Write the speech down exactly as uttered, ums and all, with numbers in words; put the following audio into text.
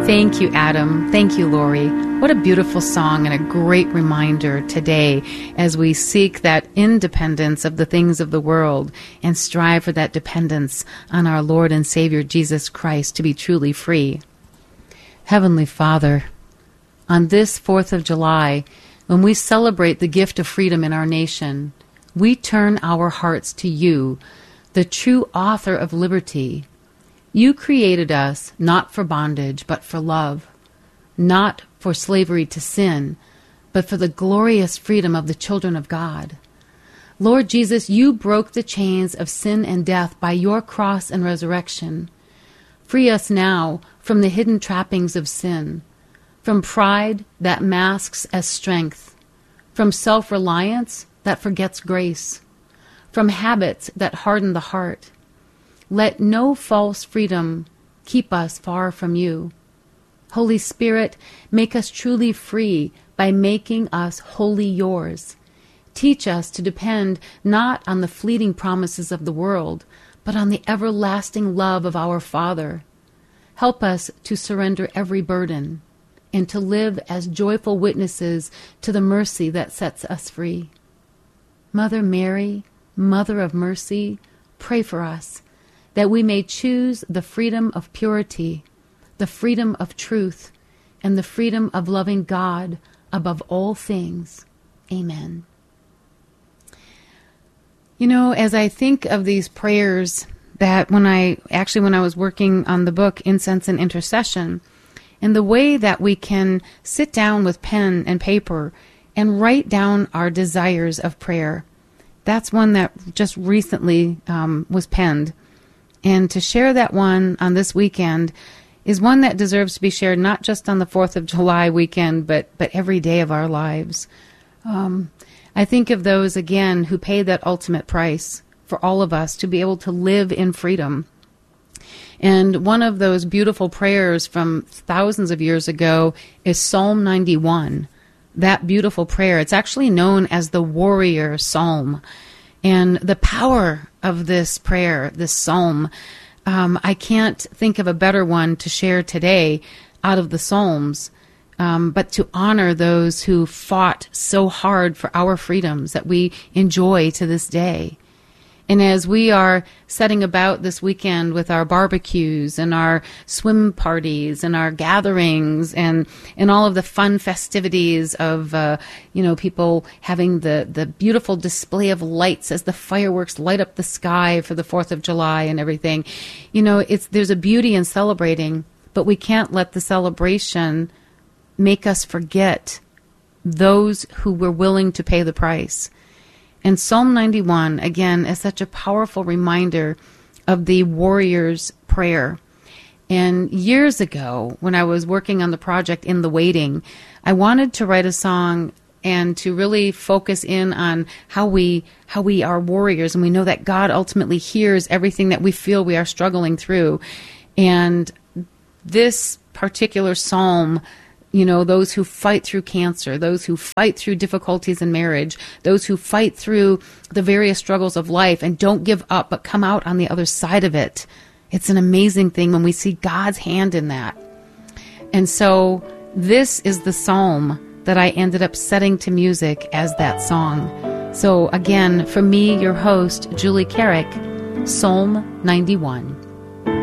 Thank you, Adam. Thank you, Lori. What a beautiful song and a great reminder today as we seek that independence of the things of the world and strive for that dependence on our Lord and Savior Jesus Christ to be truly free. Heavenly Father, on this fourth of July, when we celebrate the gift of freedom in our nation, we turn our hearts to you, the true author of liberty. You created us not for bondage, but for love, not for slavery to sin, but for the glorious freedom of the children of God. Lord Jesus, you broke the chains of sin and death by your cross and resurrection. Free us now from the hidden trappings of sin, from pride that masks as strength, from self-reliance that forgets grace, from habits that harden the heart. Let no false freedom keep us far from you. Holy Spirit, make us truly free by making us wholly yours. Teach us to depend not on the fleeting promises of the world, but on the everlasting love of our Father. Help us to surrender every burden and to live as joyful witnesses to the mercy that sets us free. Mother Mary, Mother of Mercy, pray for us, that we may choose the freedom of purity, the freedom of truth, and the freedom of loving God above all things. Amen. You know, as I think of these prayers that when I, actually when I was working on the book Incense and Intercession, and the way that we can sit down with pen and paper and write down our desires of prayer. That's one that just recently um, was penned. And to share that one on this weekend is one that deserves to be shared not just on the fourth of July weekend, but, but every day of our lives. Um, I think of those, again, who paid that ultimate price for all of us to be able to live in freedom. And one of those beautiful prayers from thousands of years ago is Psalm ninety-one. That beautiful prayer. It's actually known as the Warrior Psalm. And the power of this prayer, this psalm, um, I can't think of a better one to share today out of the Psalms, um, but to honor those who fought so hard for our freedoms that we enjoy to this day. And as we are setting about this weekend with our barbecues and our swim parties and our gatherings and, and all of the fun festivities of, uh, you know, people having the, the beautiful display of lights as the fireworks light up the sky for the fourth of July and everything, you know, it's, there's a beauty in celebrating, but we can't let the celebration make us forget those who were willing to pay the price. And Psalm ninety-one, again, is such a powerful reminder of the warrior's prayer. And years ago, when I was working on the project In the Waiting, I wanted to write a song and to really focus in on how we how we are warriors, and we know that God ultimately hears everything that we feel we are struggling through. And this particular psalm, you know, those who fight through cancer, those who fight through difficulties in marriage, those who fight through the various struggles of life and don't give up but come out on the other side of it. It's an amazing thing when we see God's hand in that. And so this is the psalm that I ended up setting to music as that song. So again, for me, your host, Julie Carrick, Psalm ninety-one.